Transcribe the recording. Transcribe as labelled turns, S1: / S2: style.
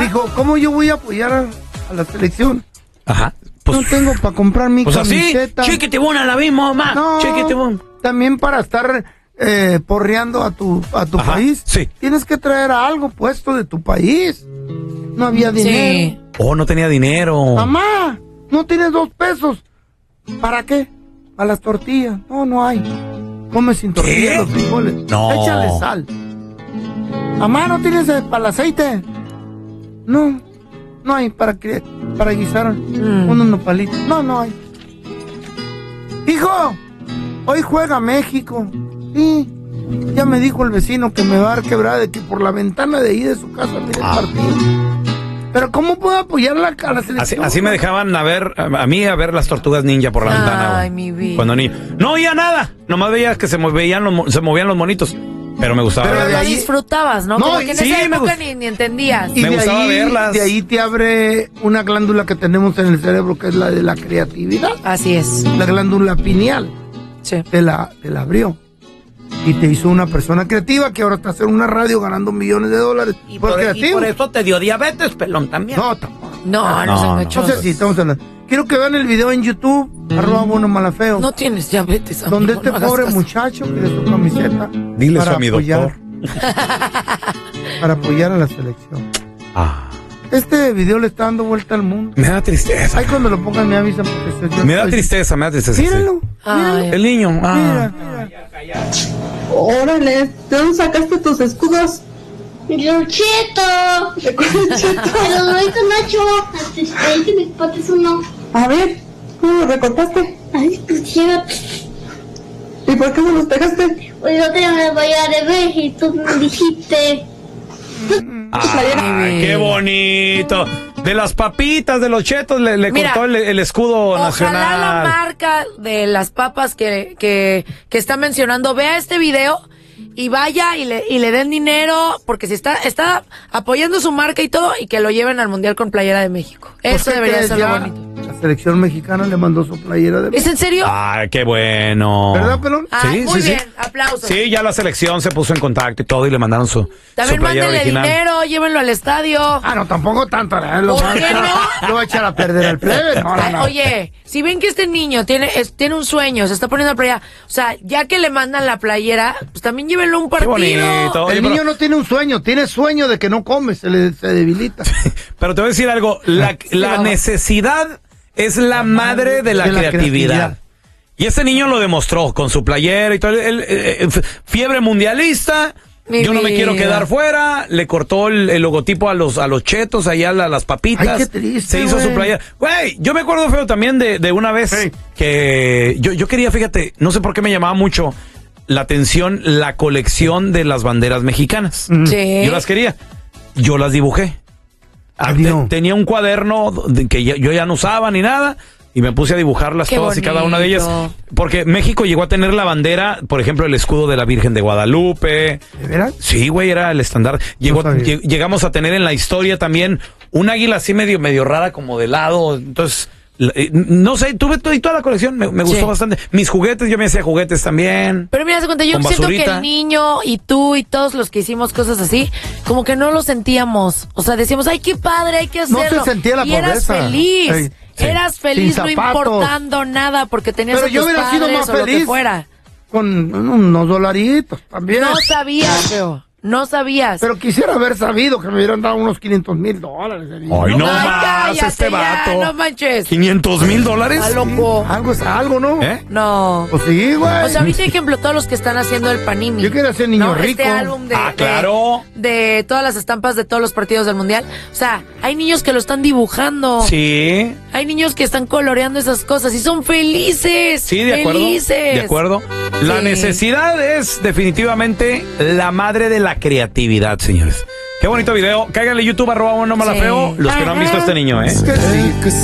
S1: Dijo, ¿cómo yo voy a apoyar a la selección?
S2: Ajá. Pues,
S1: no tengo para comprar mi camiseta.
S2: Así, chiquete buena la misma, mamá.
S1: No,
S2: chiquete buena.
S1: También para estar porreando a tu país.
S2: Sí.
S1: Tienes que traer algo puesto de tu país. No había dinero.
S3: Sí.
S2: Oh, no tenía dinero.
S1: Mamá, no tienes 2 pesos. ¿Para qué? Para las tortillas. No hay. Come sin tortillas los frijoles.
S2: No.
S1: Échale sal. Mamá, ¿no tienes para el aceite? No hay para guisar unos nopalitos. No hay. Hijo, hoy juega México. Sí, ya me dijo el vecino que me va a dar quebrada de que por la ventana de ahí de su casa mire el partido. Pero ¿cómo puedo apoyar a la selección?
S2: Así me dejaban a mí a ver las tortugas ninja por la ventana.
S3: Ay, mi vida.
S2: Cuando niño. No oía nada. Nomás veía que se movían los monitos. Pero me gustaba.
S3: Pero
S1: de
S3: lo
S1: ahí
S3: disfrutabas, ¿no?
S1: No,
S3: Como que en
S2: sí,
S3: esa
S2: me
S3: época ni entendías.
S1: Y
S2: me
S1: de
S2: gustaba
S1: ahí,
S2: verlas.
S1: De ahí te abre una glándula que tenemos en el cerebro, que es la de la creatividad.
S3: Así es.
S1: La glándula pineal.
S3: Sí.
S1: Te la abrió. Y te hizo una persona creativa que ahora está haciendo una radio ganando millones de dólares.
S2: Y por eso te dio diabetes, pelón, también.
S1: No, tampoco.
S3: No se me echó.
S1: No sé si estamos hablando. Quiero que vean el video en YouTube, @BuenoMalafeo.
S3: No tienes diabetes, amigo,
S1: donde este
S3: no hagas
S1: pobre
S3: caso.
S1: muchacho quiere su camiseta.
S2: Diles
S1: para
S2: a mi
S1: apoyar,
S2: doctor.
S1: para apoyar a la selección.
S2: Ah,
S1: Este video le está dando vuelta al mundo.
S2: me da tristeza.
S1: Ahí cuando lo pongan me avisan porque
S2: Me da tristeza.
S1: Míralo.
S3: Ay.
S2: El niño.
S1: Mira.
S4: Órale, ¿de dónde sacaste tus escudos?
S5: ¡Yo cheto!
S4: ¿De cuál cheto?
S5: Pero no hizo Nacho. Ahí que mis patas uno.
S4: A ver, ¿cómo lo recortaste?
S5: Ay, pues llega.
S4: ¿Y por qué me los pegaste?
S5: Pues yo te me voy a de ver y tú me dijiste.
S2: Ay, qué bonito. De las papitas, de los chetos, le
S3: Mira,
S2: cortó el escudo nacional.
S3: Ojalá la marca de las papas que está mencionando vea este video y vaya y le den dinero, porque si está apoyando su marca y todo, y que lo lleven al Mundial con playera de México. Eso debería ser lo bonito.
S1: La selección mexicana le mandó su playera de
S3: ¿Es en serio?
S2: Ay, qué bueno.
S1: ¿Verdad, pelón?
S3: Ay, muy bien,
S2: sí.
S3: aplausos.
S2: Sí, ya la selección se puso en contacto y todo y le mandaron su
S3: También
S2: playera
S3: mándenle
S2: original.
S3: dinero, llévenlo al estadio.
S1: No, tampoco tanto.
S3: ¿Por qué no?
S1: Lo va a echar a perder el plebe. No.
S3: Oye, si ven que este niño tiene un sueño, se está poniendo la playera, o sea, ya que le mandan la playera, pues también llévenlo a un partido.
S2: Qué bonito. Oye,
S1: El niño no tiene un sueño, tiene sueño de que no come, se debilita.
S2: Pero te voy a decir algo, la necesidad es la madre de la creatividad. Y ese niño lo demostró con su playera y todo. Fiebre mundialista. Yo no me quiero quedar fuera. Le cortó el logotipo a los chetos, allá las papitas.
S1: Ay, qué triste,
S2: se hizo
S1: güey.
S2: su playera. Güey, yo me acuerdo feo también de una vez que yo quería, fíjate, no sé por qué me llamaba mucho la atención la colección de las banderas mexicanas.
S3: Sí.
S2: Yo las quería. Yo las dibujé.
S1: Adiós.
S2: Tenía un cuaderno que yo ya no usaba ni nada y me puse a dibujarlas
S3: Qué
S2: todas y cada una de ellas.
S3: bonito.
S2: Porque México llegó a tener la bandera, por ejemplo, el escudo de la Virgen de Guadalupe.
S1: ¿De veras?
S2: Sí, güey, era el estándar. Llegamos a tener en la historia también un águila así medio rara como de lado. Entonces, no sé, tuve toda la colección, me gustó bastante. Mis juguetes, yo me hacía juguetes también.
S3: Pero mira, se cuenta, yo
S2: Con
S3: siento que
S2: basurita.
S3: el niño y tú y todos los que hicimos cosas así, como que no lo sentíamos. O sea, decíamos, ay, qué padre, hay que
S1: No
S3: hacerlo.
S1: se sentía la
S3: y eras
S1: pobreza.
S3: feliz.
S1: Sí.
S3: Eras feliz,
S1: Sin
S3: no
S1: zapatos.
S3: importando nada, porque tenías
S1: Pero
S3: a tus
S1: yo hubiera sido
S3: padres
S1: más
S3: o lo que
S1: feliz.
S3: fuera.
S1: Con unos dolaritos también.
S3: No sabías, feo. No sabías.
S1: Pero quisiera haber sabido que me hubieran dado unos $500,000.
S2: Ay, no más,
S3: cállate
S2: este
S3: ya,
S2: vato.
S3: no manches.
S2: $500,000.
S3: Está loco.
S1: Algo es algo, ¿no?
S2: ¿Eh?
S3: No.
S1: Pues sí, güey.
S3: O sea, ahorita, ejemplo, todos los que están haciendo el Panini.
S1: Yo quería ser niño
S3: ¿no?
S1: rico.
S3: Este álbum
S2: Claro.
S3: de todas las estampas de todos los partidos del Mundial. O sea, hay niños que lo están dibujando.
S2: Sí.
S3: Hay niños que están coloreando esas cosas y son felices.
S2: Sí, de acuerdo.
S3: Felices.
S2: De acuerdo. La
S3: Sí.
S2: necesidad es definitivamente la madre de la creatividad, señores. Qué bonito video. Cáiganle YouTube @BuenoMalafeo.
S3: Sí.
S2: Los que no han visto a este niño, ¿eh?
S1: Es que sí.